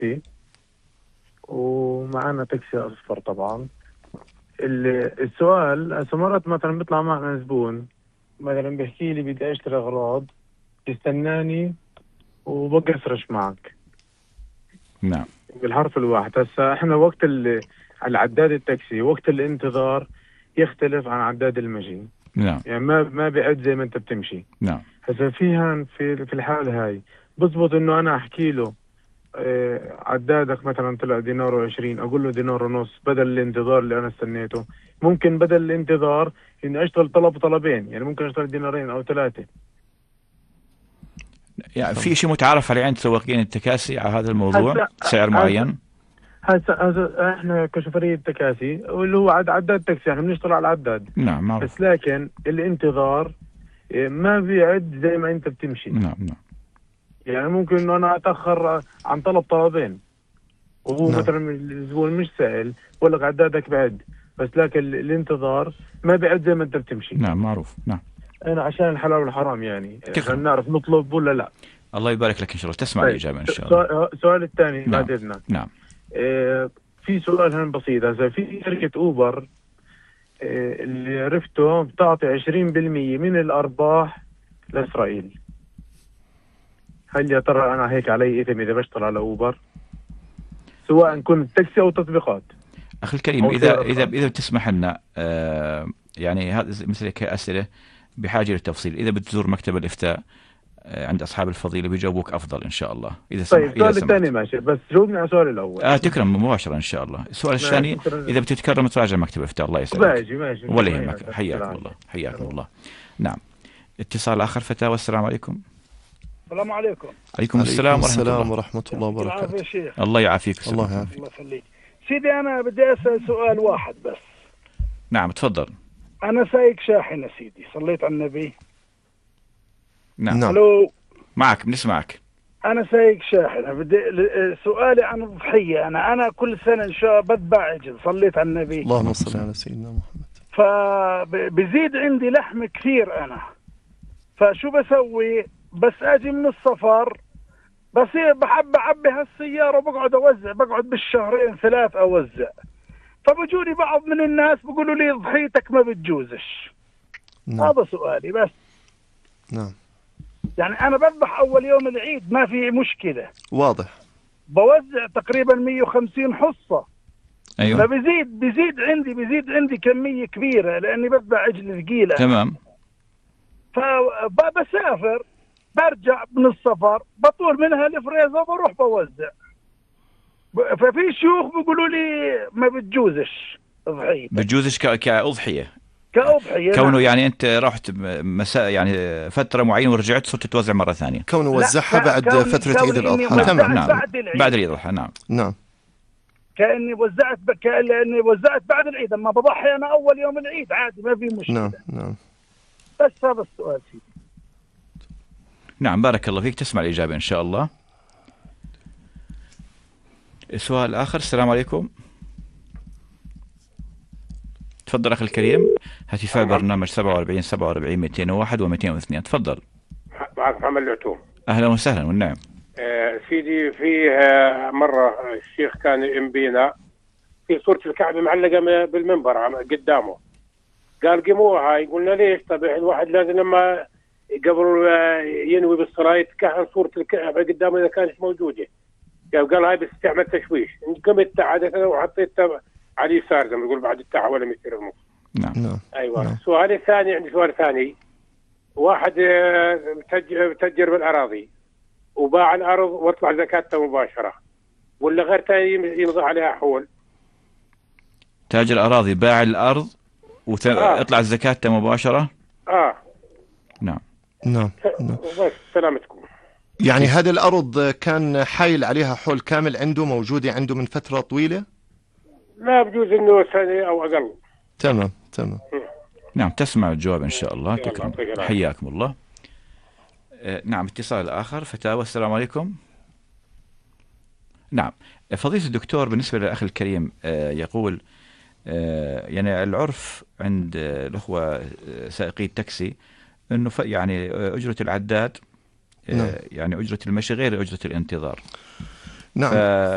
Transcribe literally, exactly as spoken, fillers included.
تاكسي، ومعنا تاكسي اصفر طبعا. ال- السؤال هسه مرات مثلا بيطلع معنا زبون مثلا بيحكي لي بدي اشتري اغراض، تستناني وبقفرش معك نعم بالحرف الواحد. هسه احنا وقت ال- العداد التاكسي وقت الانتظار يختلف عن عداد المشي، نعم يعني ما ما بيعد زي ما انت بتمشي. نعم هسه فيها في في الحالة هاي بزبط انه انا احكي له آه، عدادك مثلا طلع دينار وعشرين، اقول له دينار ونص بدل الانتظار اللي انا استنيته. ممكن بدل الانتظار اني اشتغل طلب طلبين، يعني ممكن اشتغل دينارين او ثلاثة. يعني في شيء متعارف عليه عند سواقين التكاسي على هذا الموضوع، هسه سعر هسه معين؟ هسه هسه احنا كشوفرية تكاسي واللي هو عد عداد تاكسي احنا بنشتغل على العداد. نعم معروف. بس لكن الانتظار آه، ما بيعد زي ما انت بتمشي. نعم نعم يعني ممكن انه انا اتاخر عن طلب طلبين وهو نعم. مثلا الزبون مش سائل بقول لك عدادك بعد، بس لكن ال- الانتظار ما بعد زي ما انت بتمشي. نعم معروف. نعم انا عشان الحلال والحرام يعني تكرم. عشان نعرف نطلب ولا لا. الله يبارك لك ان شاء الله، تسمع طيب الاجابه ان شاء الله. السؤال السؤال الثاني نعم بعد اذنك. نعم آه في سؤال هنا بسيط. هسه في شركه اوبر آه اللي عرفته بتعطي عشرين بالمية من الارباح لاسرائيل. هل يا ترى انا هيك علي اثم اذا بشتغل على اوبر سواء كنت تاكسي او تطبيقات؟ اخي الكريم، أو اذا سيارة اذا خاصة. اذا بتسمح لنا آه يعني هذا مثل هيك اسئله بحاجه للتفصيل، اذا بتزور مكتب الافتاء آه عند اصحاب الفضيله بيجاوبوك افضل ان شاء الله، اذا سمح. طيب اذا السؤال الثاني سمحت. ماشي، بس جاوبني على السؤال الاول. اه تكرم مباشره ان شاء الله. السؤال ماشي الثاني شكرا. اذا بتتكرم تراجع مكتب الافتاء. الله يسعدك. باجي ماشي ولا ما يهمك، يهمك. حياكم الله حياكم الله. نعم اتصال اخر فتاوى. السلام عليكم. السلام عليكم. عليكم السلام ورحمه السلام الله. ورحمة الله يعطيك العافية وبركاته. يا شيخ. الله يعافيك. الله سلام. يعافيك. الله يخليك سيدي. أنا بدي أسأل سؤال واحد بس. نعم تفضل. أنا سايق شاحنة سيدي، صليت على النبي. نعم, نعم. ألو. معك بنسمعك. أنا سايق شاحنة، بدي سؤالي عن الضحية. أنا أنا كل سنة إن شاء الله بذبح عجل، صليت على النبي. اللهم صل على سيدنا محمد. فبزيد عندي لحم كثير أنا، فشو بسوي؟ بس أجي من السفر بصير بحب أعبي هالسيارة وبقعد أوزع، بقعد بالشهرين ثلاث أوزع. فبجوني بعض من الناس بيقولوا لي ضحيتك ما بتجوزش. نعم. هذا سؤالي بس. نعم يعني أنا بذبح أول يوم العيد ما في مشكلة، واضح. بوزع تقريبا مئة وخمسين حصة. ايوه فبزيد بزيد عندي بزيد عندي كمية كبيرة لأني بذبح عجل ثقيلة. تمام. فبسافر برجع من السفر بطول منها الفريزة وبروح بوزع. ففي شيوخ بيقولوا لي ما بتجوزش ضحية. بتجوزش ك- كأضحية كأضحية. كونه نعم. يعني انت رحت مساء يعني فترة معينة ورجعت صرت توزع مرة ثانية. كونه لا، وزعها ك- بعد كوني- فترة كوني عيد إني الأضحى. وزعت تمام. نعم بعد العيد. بعد العيد الأضحى. نعم نعم كأني وزعت ب... كأني وزعت بعد العيد، اما بضحي انا اول يوم العيد عادي ما في مشكلة. نعم نعم. بس هذا السؤال سيدي. نعم بارك الله فيك، تسمع الإجابة إن شاء الله. السؤال الآخر. السلام عليكم. تفضل أخي الكريم. هاتفاء برنامج سبعة وأربعين سبعة وأربعين مئتين وواحد ومئتين واثنين. تفضل. معك محمد العتوم. أهلا وسهلا والنعم. آه سيدي في آه مرة الشيخ كان ينبينا في صورة الكعبة معلقة م- بالمنبر عم- قدامه. قال قيموها هاي. قلنا ليش؟ طب الواحد لازم لما قبل آه ينوي بالصلاة يتكهن صورة الكعبة قدامه إذا كانت موجودة. قال قال هاي بس تعمل تشويش. قمت عادة وحطيتها على اليسار زي ما يقول بعد التاع ولا يصير المخ. نعم نعم. ايوه. نعم. السؤال الثاني عندي سؤال ثاني. واحد آه، بتج- بتجر بالاراضي وباع الارض واطلع زكاتها مباشره، ولا غير ثاني يمضي عليها حول. تاجر أراضي باع الأرض ويطلع آه. الزكاة مباشرة. اه نعم نعم. نعم. بس سلامتكم. يعني هذه الأرض كان حايل عليها حول كامل عنده، موجودة عنده من فترة طويلة. لا بجوز انه سنه او اقل. تمام تمام. نعم تسمع الجواب إن شاء الله. يلا، تكرم. يعطيك العافية. حياكم الله. آه، نعم اتصال آخر. فتاوى. السلام عليكم. نعم فضيلة الدكتور، بالنسبة للأخ الكريم آه، يقول آه، يعني العرف عند آه، الأخوة آه، سائقي التاكسي أنه ف- يعني آه، أجرة العداد آه، نعم. يعني أجرة المشي غير أجرة الانتظار. نعم. ف